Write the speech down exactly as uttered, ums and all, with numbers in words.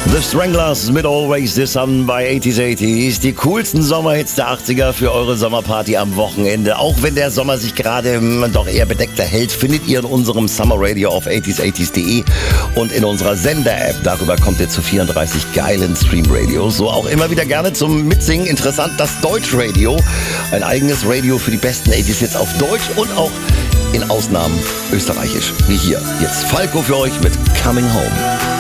The Stranglers mit Always the Sun bei achtziger achtziger. Die coolsten Sommerhits der achtziger für eure Sommerparty am Wochenende. Auch wenn der Sommer sich gerade doch eher bedeckter hält, findet ihr in unserem Summer Radio auf achtziger achtziger punkt de und in unserer Sender-App. Darüber kommt ihr zu vierunddreißig geilen Stream-Radios. So auch immer wieder gerne zum Mitsingen. Interessant, das Deutsch-Radio. Ein eigenes Radio für die besten achtziger-Hits auf Deutsch und auch in Ausnahmen österreichisch. Wie hier. Jetzt Falco für euch mit Coming Home.